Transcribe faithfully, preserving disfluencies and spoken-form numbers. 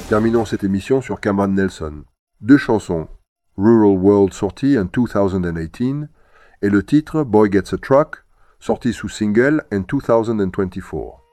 Terminons cette émission sur Cameron Nelson. Deux chansons, Rural World sorti en deux mille dix-huit et le titre Boy Gets a Truck sorti sous single en deux mille vingt-quatre.